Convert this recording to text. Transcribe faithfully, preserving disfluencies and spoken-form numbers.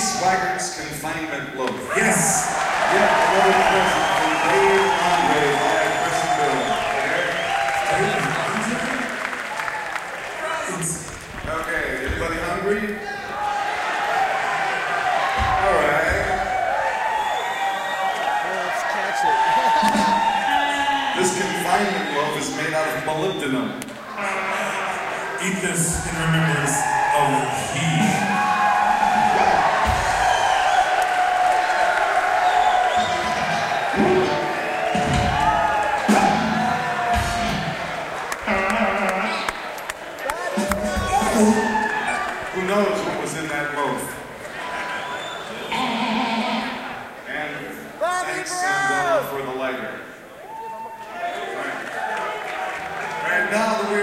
Swaggart's Confinement Loaf. Yes. Yep, another present from Dave Andre by Chris Bill. Okay, everybody hungry? All right. Let's catch it. This confinement loaf is made out of molybdenum. Eat this in remembrance of he. Who knows what was in that loaf? And thanks Sandella for the lighter. All right. And now that we're